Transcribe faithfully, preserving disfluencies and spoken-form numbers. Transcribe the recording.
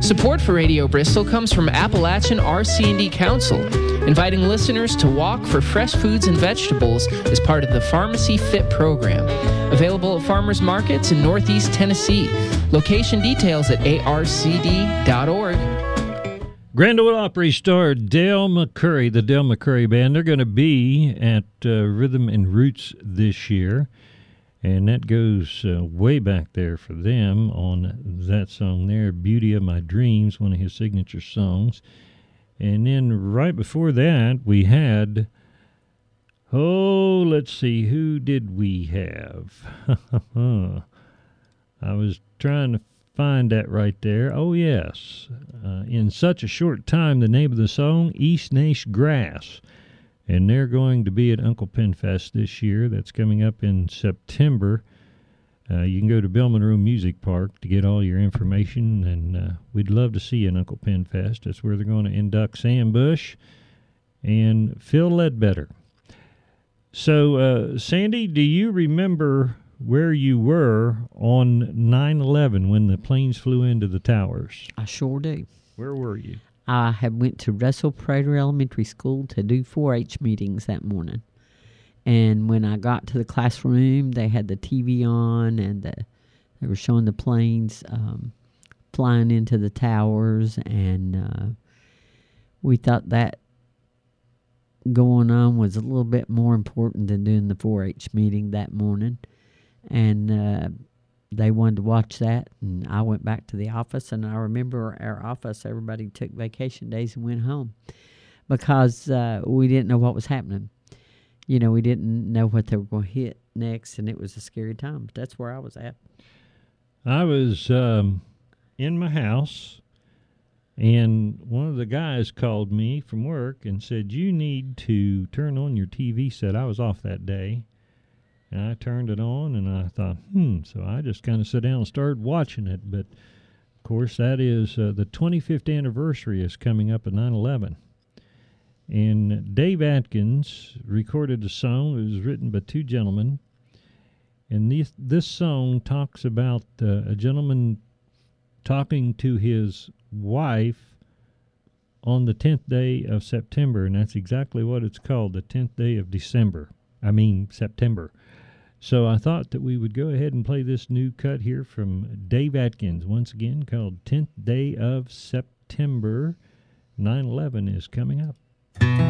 Support for Radio Bristol comes from Appalachian R C and D Council, inviting listeners to walk for fresh foods and vegetables as part of the Pharmacy Fit program. Available at farmers markets in Northeast Tennessee. Location details at A R C D dot org. Grand Ole Opry star Dale McCurry, the Dale McCurry Band, they're going to be at uh, Rhythm and Roots this year. And that goes uh, way back there for them on that song there, Beauty of My Dreams, one of his signature songs. And then right before that, we had, oh, let's see, who did we have? I was trying to find that right there. Oh, yes. Uh, in Such a Short Time, the name of the song, East Nash Grass. And they're going to be at Uncle Pen Fest this year. That's coming up in September. Uh, you can go to Bill Monroe Music Park to get all your information, and uh, we'd love to see you at Uncle Pen Fest. That's where they're going to induct Sam Bush and Phil Ledbetter. So, uh, Sandy, do you remember where you were on nine eleven when the planes flew into the towers? I sure do. Where were you? I had went to Russell Prater Elementary School to do four H meetings that morning. And when I got to the classroom, they had the T V on, and the, they were showing the planes um, flying into the towers. And uh, we thought that going on was a little bit more important than doing the four H meeting that morning. And uh, they wanted to watch that, and I went back to the office, and I remember our office, everybody took vacation days and went home because uh, we didn't know what was happening. You know, we didn't know what they were going to hit next, and it was a scary time. But that's where I was at. I was um, in my house, and one of the guys called me from work and said, you need to turn on your T V set. I was off that day. And I turned it on, and I thought, hmm. So I just kind of sat down and started watching it. But, of course, that is uh, the twenty-fifth anniversary is coming up at nine eleven. And Dave Atkins recorded a song. It was written by two gentlemen. And this, this song talks about uh, a gentleman talking to his wife on the tenth day of September. And that's exactly what it's called, the tenth day of December. I mean, September. So I thought that we would go ahead and play this new cut here from Dave Atkins, once again, called tenth Day of September. nine eleven is coming up.